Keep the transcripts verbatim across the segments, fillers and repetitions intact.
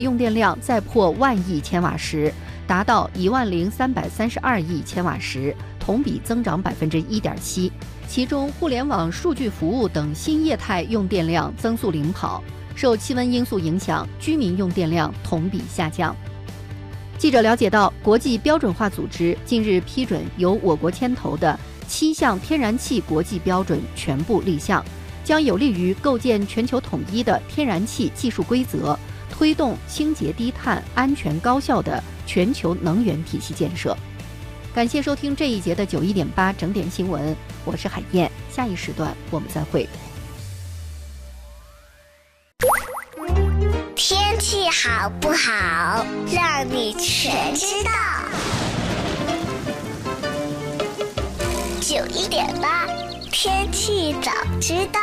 用电量再破万亿千瓦时，达到一万零三百三十二亿千瓦时，同比增长百分之一点七。其中，互联网、数据服务等新业态用电量增速领跑。受气温因素影响，居民用电量同比下降。记者了解到，国际标准化组织近日批准由我国牵头的七项天然气国际标准全部立项，将有利于构建全球统一的天然气技术规则，推动清洁低碳、安全高效的全球能源体系建设。感谢收听这一节的九一点八整点新闻，我是海燕，下一时段我们再会。 天气好不好，让你全知道。九一点八，天气早知道。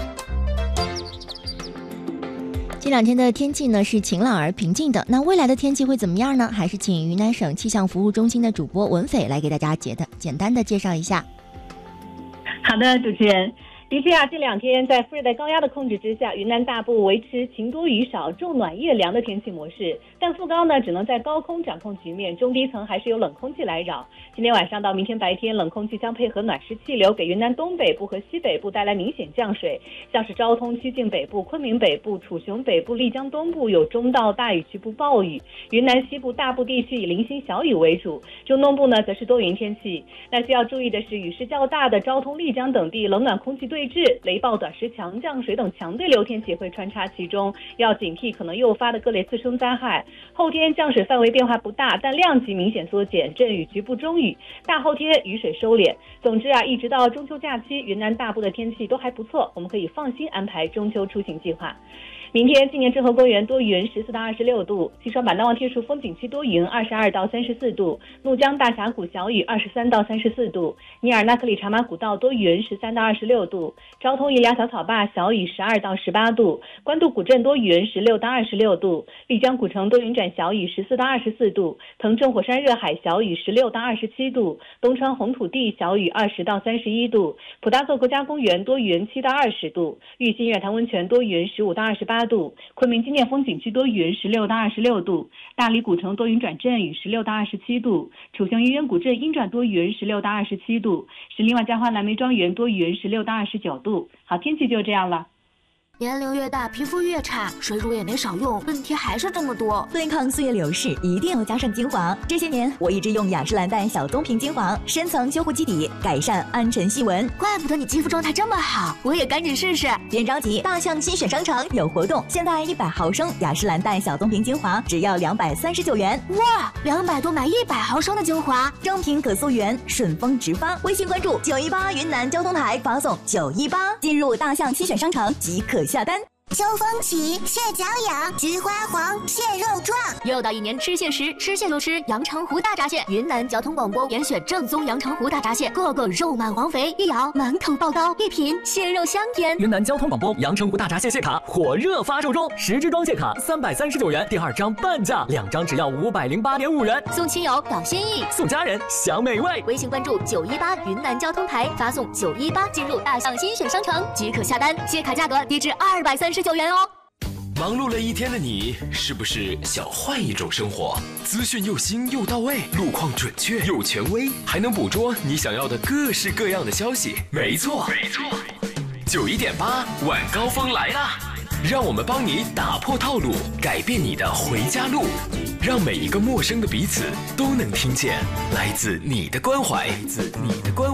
这两天的天气呢是晴朗而平静的，那未来的天气会怎么样呢？还是请云南省气象服务中心的主播文斐来给大家简单简单的介绍一下。 好的，主持人。的确啊，这两天在副热带高压的控制之下，云南大部维持晴多雨少、昼暖夜凉的天气模式，但副高呢只能在高空掌控局面，中低层还是有冷空气来扰。今天晚上到明天白天，冷空气将配合暖湿气流，给云南东北部和西北部带来明显降水，像是昭通、西靖北部、昆明北部、楚雄北部、丽江东部有中到大雨局部暴雨，云南西部大部地区以零星小雨为主，中东部呢则是多云天气。那需要注意的是，雨势较大的昭通、丽江等地冷暖空气对峙，雷暴、短时强降水等强对流天气会穿插其中，要警惕可能诱发的各类次生灾害。后天降水范围变化不大，但量级明显缩减，阵雨局部中雨，大后天雨水收敛。总之啊，一直到中秋假期，云南大部的天气都还不错，我们可以放心安排中秋出行计划。明天，今年镇河公园多云，十四到二十六度；西双版纳望天树风景区多云，二十二到三十四度；怒江大峡谷小雨，二十三到三十四度；尼尔纳克里茶马古道多云，十三到二十六度；昭通宜良小草坝小雨，十二到十八度；官渡古镇多云，十六到二十六度；丽江古城多云转小雨，十四到二十四度；腾冲火山热海小雨，十六到二十七度；东川红土地小雨，二十到三十一度；普达措国家公园多云，七到二十度；玉溪月潭温泉多云，十五到二十八度；昆明金殿风景区多云，十六到二十六度；大理古城多云转阵雨，十六到二十七度；楚雄医院古镇阴转多云，十六到二十七度；石林万家花蓝莓庄园多云，十六到二十九度。好，天气就这样了。 年龄越大，皮肤越差，水乳也没少用，问题还是这么多。 对抗岁月流逝，一定要加上精华。这些年，我一直用雅诗兰黛小棕瓶精华，深层修护基底，改善暗沉细纹。 怪不得你肌肤状态这么好，我也赶紧试试。 别着急，大象新选商城有活动，现在一百毫升雅诗兰黛小棕瓶精华只要两百三十九元。 哇，两百多买一百毫升的精华， 正品可溯源，顺丰直发。微信关注九一八云南交通台，发送九一八，进入大象新选商城即可下单。 秋风起，蟹脚痒，菊花黄，蟹肉壮。 又到一年吃蟹时，吃蟹就吃阳澄湖大闸蟹。云南交通广播严选正宗阳澄湖大闸蟹，个个肉满黄肥，一咬满口爆刀，一品蟹肉香甜。 云南交通广播阳澄湖大闸蟹蟹卡火热发售中，十支装蟹卡三百三十九元，第二张半价，两张只要五百零八点五元。 送亲友表心意， 送家人享美味。 微信关注九一八云南交通台，发送九一八进入大象新选商城即可下单，蟹卡价格低至二百三十九元哦。 忙碌了一天的你，是不是想换一种生活？资讯又新又到位，路况准确又权威，还能捕捉你想要的各式各样的消息。没错，没错，九一点八晚高峰来啦！让我们帮你打破套路，改变你的回家路，让每一个陌生的彼此都能听见来自你的关怀，来自你的关怀。